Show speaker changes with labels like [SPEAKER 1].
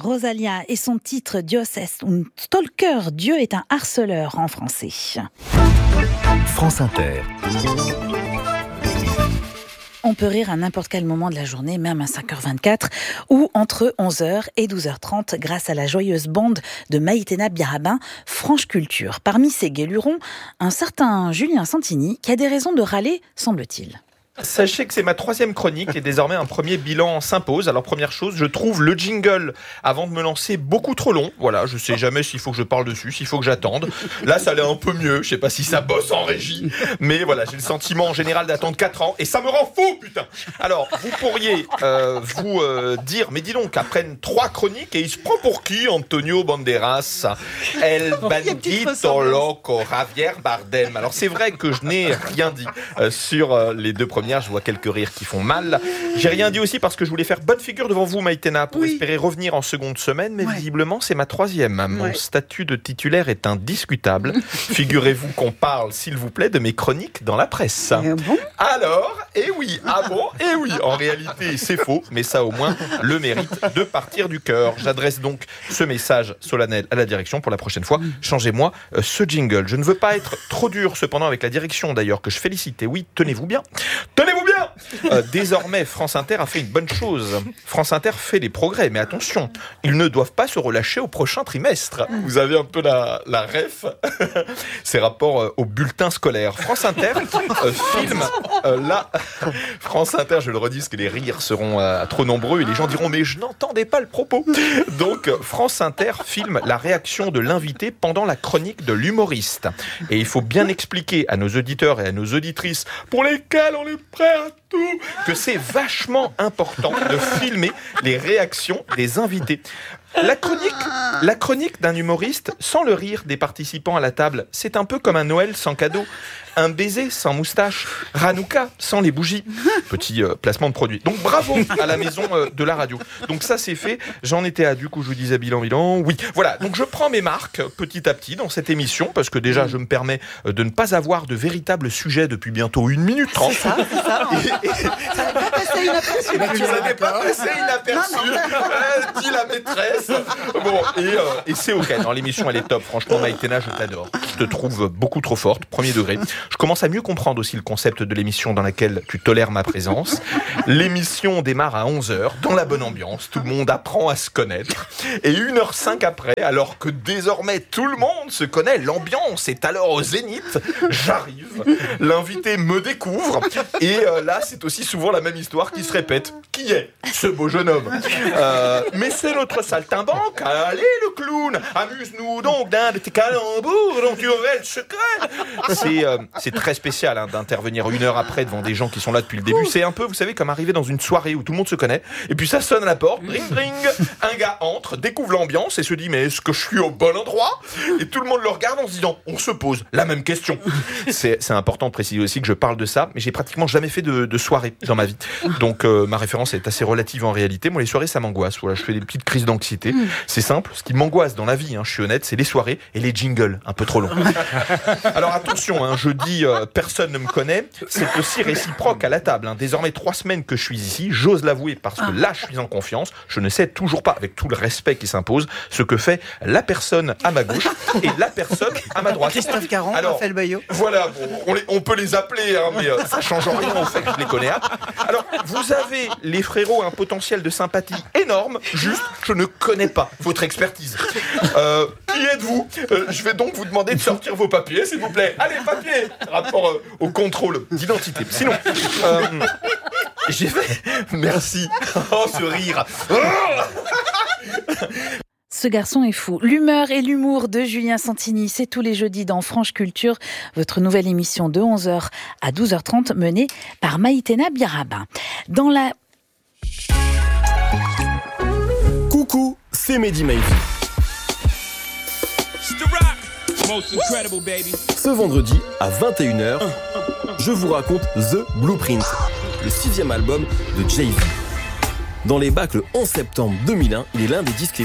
[SPEAKER 1] Rosalia et son titre Dios est un stalker, Dieu est un harceleur en français.
[SPEAKER 2] France Inter.
[SPEAKER 1] On peut rire à n'importe quel moment de la journée, même à 5h24 ou entre 11h et 12h30 grâce à la joyeuse bande de Maïtena Birabin, Franche Culture. Parmi ces guélurons, un certain Julien Santini qui a des raisons de râler, semble-t-il.
[SPEAKER 3] Sachez que c'est ma 3e chronique et désormais un premier bilan s'impose. Alors première chose, je trouve le jingle avant de me lancer beaucoup trop long. Voilà, je sais jamais s'il faut que je parle dessus, s'il faut que j'attende. Là ça allait un peu mieux, je sais pas si ça bosse en régie. Mais voilà, j'ai le sentiment en général d'attendre 4 ans et ça me rend fou putain. Alors vous pourriez vous dire, mais dis donc, après 3 chroniques et il se prend pour qui Antonio Banderas, El Bandito Loco, Javier Bardem. Alors c'est vrai que je n'ai rien dit sur les 2 premières. Je vois quelques rires qui font mal. J'ai rien dit aussi parce que je voulais faire bonne figure devant vous, Maïtena, pour espérer revenir en seconde semaine, mais visiblement c'est ma 3e. Mon statut de titulaire est indiscutable. Figurez-vous qu'on parle, s'il vous plaît, de mes chroniques dans la presse.
[SPEAKER 1] Bon
[SPEAKER 3] Alors, oui, en réalité c'est faux, mais ça au moins le mérite de partir du cœur. J'adresse donc ce message solennel à la direction pour la prochaine fois. Changez-moi ce jingle. Je ne veux pas être trop dur cependant avec la direction d'ailleurs, que je félicite. Et oui, tenez-vous bien. Désormais, France Inter a fait une bonne chose. France Inter fait des progrès, mais attention, ils ne doivent pas se relâcher au prochain trimestre. Vous avez un peu la ref. C'est rapport au bulletin scolaire. France Inter filme France Inter, je le redis, parce que les rires seront trop nombreux et les gens diront mais je n'entendais pas le propos. Donc France Inter filme la réaction de l'invité pendant la chronique de l'humoriste. Et il faut bien expliquer à nos auditeurs et à nos auditrices pour lesquels on est prêt à tout, que c'est vachement important de filmer les réactions des invités. La chronique d'un humoriste sans le rire des participants à la table, c'est un peu comme un Noël sans cadeau, un baiser sans moustache, Hanouka sans les bougies. Petit placement de produit. Donc bravo à la maison de la radio. Donc ça c'est fait. J'en étais à, du coup je vous disais bilan. Oui, voilà. Donc je prends mes marques petit à petit dans cette émission parce que déjà je me permets de ne pas avoir de véritable sujet depuis bientôt 1 minute 30.
[SPEAKER 1] C'est ça. Ça n'a pas passé inaperçu.
[SPEAKER 3] Ça n'est pas passé inaperçu. Dit la maîtresse. Bon, et c'est ok. Non, l'émission elle est top. Franchement, Maïtena, je t'adore. Je te trouve beaucoup trop forte, premier degré. Je commence à mieux comprendre aussi le concept de l'émission dans laquelle tu tolères ma présence. L'émission démarre à 11h, dans la bonne ambiance. Tout le monde apprend à se connaître. Et 1h05 après, alors que désormais tout le monde se connaît, l'ambiance est alors au zénith. J'arrive, l'invité me découvre. Et là, c'est aussi souvent la même histoire qui se répète. Qui est ce beau jeune homme ? Mais c'est notre saltimbanque. Allez, le clown, amuse-nous donc d'un de tes calembours dont tu aurais le secret. C'est très spécial d'intervenir 1 heure après devant des gens qui sont là depuis le début. C'est un peu, vous savez, comme arriver dans une soirée où tout le monde se connaît. Et puis ça sonne à la porte, ring ring. Un gars entre, découvre l'ambiance et se dit mais est-ce que je suis au bon endroit ? Et tout le monde le regarde en se disant on se pose la même question. C'est important de préciser aussi que je parle de ça, mais j'ai pratiquement jamais fait de soirée dans ma vie. Donc ma référence est assez relative en réalité. Moi les soirées ça m'angoisse. Voilà, je fais des petites crises d'anxiété. C'est simple, ce qui m'angoisse dans la vie, je suis honnête, c'est les soirées et les jingles un peu trop longs. Alors attention, je dis personne ne me connaît, c'est aussi réciproque à la table. Désormais 3 semaines que je suis ici, j'ose l'avouer parce que là je suis en confiance, je ne sais toujours pas, avec tout le respect qui s'impose, ce que fait la personne à ma gauche et la personne à ma droite.
[SPEAKER 4] Christophe Caron, Raphaël Bayot.
[SPEAKER 3] Voilà, on peut les appeler, mais ça change rien au fait que je les connais. Alors, vous avez, les frérots, un potentiel de sympathie énorme, juste, je ne connais pas votre expertise. Qui êtes-vous ? Je vais donc vous demander de sortir vos papiers, s'il vous plaît. Allez, papiers ! Rapport au contrôle d'identité. Sinon, j'ai fait... Merci. Oh, ce rire.
[SPEAKER 1] Ce garçon est fou. L'humeur et l'humour de Julien Santini, c'est tous les jeudis dans Franche Culture, votre nouvelle émission de 11h à 12h30 menée par Maïtena Birabin. Dans la...
[SPEAKER 2] Coucou, c'est Mehdi Maizy. Ce vendredi à 21h, je vous raconte The Blueprint, le 6e album de Jay-Z. Dans les bacs le 11 septembre 2001, il est l'un des disques